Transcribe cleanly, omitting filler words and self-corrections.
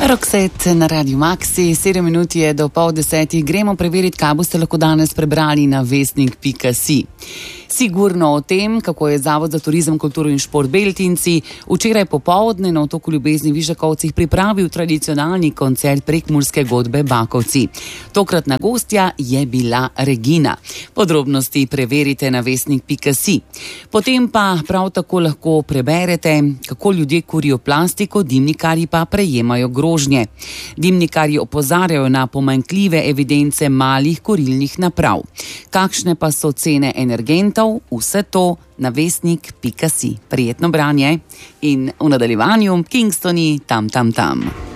Roxette na Radio Maxi, 7 minut je do 9:30. Gremo preveriti, kaj boste lahko danes prebrali na vestnik.si. Sigurno o tem, kako je Zavod za turizem, kulturo in šport Beltinci včeraj popoldne na otoku Ljubezni v Vižakovcih pripravil tradicionalni koncert prekmurske godbe Bakovci. Tokratna gostja je bila Regina. Podrobnosti preverite na vestnik.si. Potem pa prav tako lahko preberete, kako ljudje kurijo plastiko, dimnikarji pa prejemajo grožnje. Dimnikarji opozarjajo na pomanjkljive evidence malih kurilnih naprav. Kakšne pa so cene energentov? Vse to na vestnik.si. Prijetno branje in v nadaljevanju Kingstoni tam.